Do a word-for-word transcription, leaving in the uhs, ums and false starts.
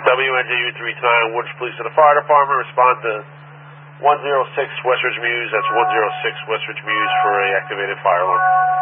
W N J U three nine, Woodridge Police and the Fire Department. Respond to one oh six Westridge Mews. That's one oh six Westridge Mews for a activated fire alarm.